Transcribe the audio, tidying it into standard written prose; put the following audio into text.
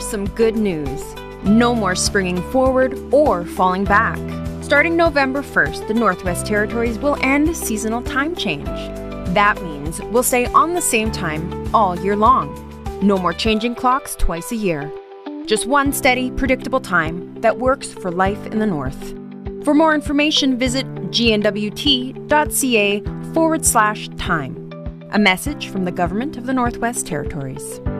some good news. No more springing forward or falling back. Starting November 1st, the Northwest Territories will end seasonal time change. That means we'll stay on the same time all year long. No more changing clocks twice a year. Just one steady, predictable time that works for life in the North. For more information, visit gnwt.ca/time. A message from the Government of the Northwest Territories.